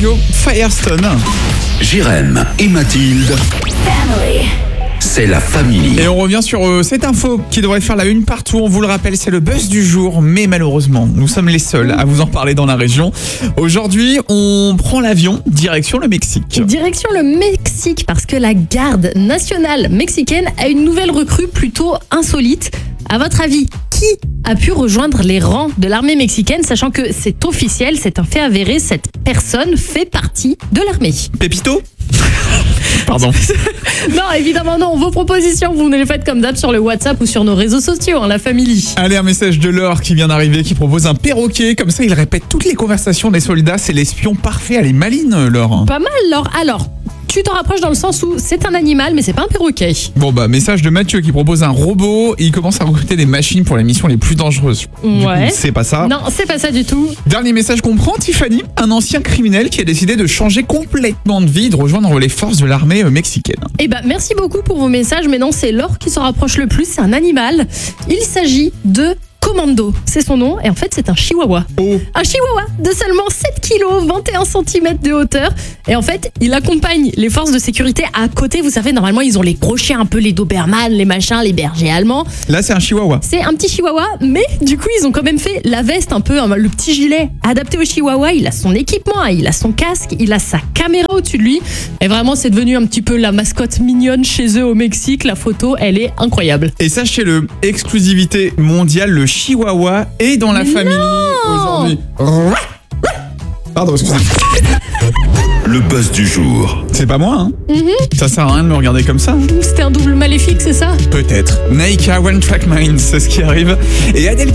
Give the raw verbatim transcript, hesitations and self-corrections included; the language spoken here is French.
Rodrigo, Firestone. Jérém et Mathilde. C'est la famille. Et on revient sur euh, cette info qui devrait faire la une partout. On vous le rappelle, c'est le buzz du jour. Mais malheureusement, nous sommes les seuls à vous en parler dans la région. Aujourd'hui, on prend l'avion direction le Mexique. Direction le Mexique parce que la garde nationale mexicaine a une nouvelle recrue plutôt insolite. À votre avis, qui a pu rejoindre les rangs de l'armée mexicaine, sachant que c'est officiel, c'est un fait avéré, cette personne fait partie de l'armée. Pépito Pardon. Non, évidemment non. Vos propositions, vous nous les faites comme d'hab sur le WhatsApp ou sur nos réseaux sociaux, hein, la famille. Allez, un message de Laure qui vient d'arriver, qui propose un perroquet. Comme ça, il répète toutes les conversations des soldats. C'est l'espion parfait. Elle est maline, Laure. Pas mal, Laure. Alors, tu t'en rapproches dans le sens où c'est un animal, mais c'est pas un perroquet. Bon bah, message de Mathieu qui propose un robot. Il commence à recruter des machines pour les missions les plus dangereuses. Du Ouais. coup, c'est pas ça. Non, c'est pas ça du tout. Dernier message qu'on prend, Tiffany, un ancien criminel qui a décidé de changer complètement de vie, de rejoindre les forces de l'armée mexicaine. Eh ben, merci beaucoup pour vos messages, mais non, c'est Laure qui s'en rapproche le plus, c'est un animal. Il s'agit de Commando, c'est son nom, et en fait c'est un chihuahua. Oh. Un chihuahua de seulement sept kilos, vingt et un centimètres de hauteur. Et en fait, il accompagne les forces de sécurité à côté. Vous savez, normalement, ils ont les gros chiens, un peu les Doberman, les machins, les bergers allemands. Là, c'est un chihuahua. C'est un petit chihuahua, mais du coup, ils ont quand même fait la veste un peu, hein, le petit gilet adapté au chihuahua. Il a son équipement, il a son casque, il a sa caméra au-dessus de lui. Et vraiment, c'est devenu un petit peu la mascotte mignonne chez eux au Mexique. La photo, elle est incroyable. Et sachez-le, exclusivité mondiale, le chihuahua est dans la Mais famille non aujourd'hui. Pardon, excusez-moi. Le buzz du jour. C'est pas moi, hein. Mm-hmm. Ça sert à rien de me regarder comme ça. C'était un double maléfique, c'est ça? Peut-être. Naika, One Track Mind, c'est ce qui arrive. Et Adèle